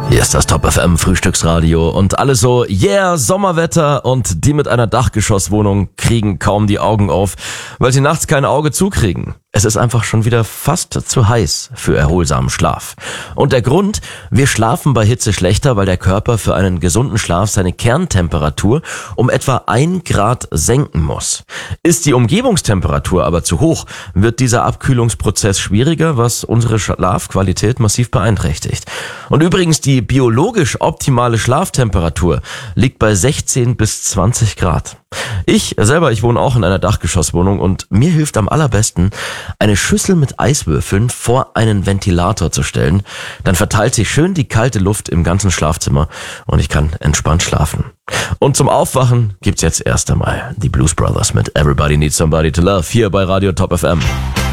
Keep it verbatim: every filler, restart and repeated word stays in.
Hier ist das Top F M Frühstücksradio und alle so, yeah, Sommerwetter, und die mit einer Dachgeschosswohnung kriegen kaum die Augen auf, weil sie nachts kein Auge zukriegen. Es ist einfach schon wieder fast zu heiß für erholsamen Schlaf. Und der Grund: wir schlafen bei Hitze schlechter, weil der Körper für einen gesunden Schlaf seine Kerntemperatur um etwa ein Grad senken muss. Ist die Umgebungstemperatur aber zu hoch, wird dieser Abkühlungsprozess schwieriger, was unsere Schlafqualität massiv beeinträchtigt. Und übrigens, die biologisch optimale Schlaftemperatur liegt bei sechzehn bis zwanzig Grad. Ich selber, ich wohne auch in einer Dachgeschosswohnung und mir hilft am allerbesten, eine Schüssel mit Eiswürfeln vor einen Ventilator zu stellen. Dann verteilt sich schön die kalte Luft im ganzen Schlafzimmer und ich kann entspannt schlafen. Und zum Aufwachen gibt's jetzt erst einmal die Blues Brothers mit Everybody Needs Somebody to Love hier bei Radio Top F M.